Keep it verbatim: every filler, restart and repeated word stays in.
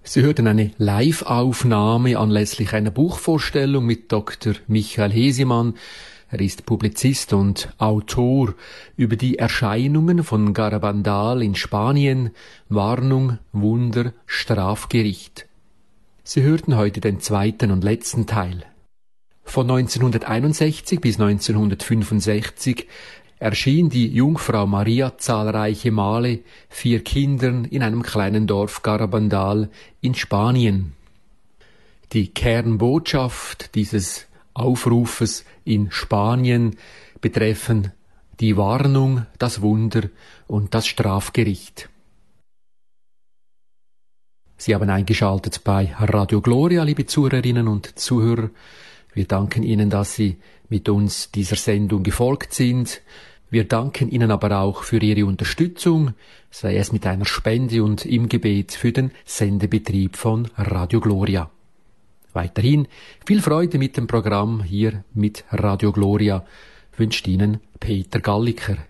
Sie hörten eine Live-Aufnahme anlässlich einer Buchvorstellung mit Doktor Michael Hesemann. Er ist Publizist und Autor über die Erscheinungen von Garabandal in Spanien, Warnung, Wunder, Strafgericht. Sie hörten heute den zweiten und letzten Teil. Von neunzehnhunderteinundsechzig bis neunzehnhundertfünfundsechzig erschien die Jungfrau Maria zahlreiche Male vier Kindern in einem kleinen Dorf Garabandal in Spanien. Die Kernbotschaft dieses Aufrufes in Spanien betreffen die Warnung, das Wunder und das Strafgericht. Sie haben eingeschaltet bei Radio Gloria, liebe Zuhörerinnen und Zuhörer. Wir danken Ihnen, dass Sie mit uns dieser Sendung gefolgt sind. Wir danken Ihnen aber auch für Ihre Unterstützung, sei es mit einer Spende und im Gebet für den Sendebetrieb von Radio Gloria. Weiterhin viel Freude mit dem Programm hier mit Radio Gloria wünscht Ihnen Peter Galliker.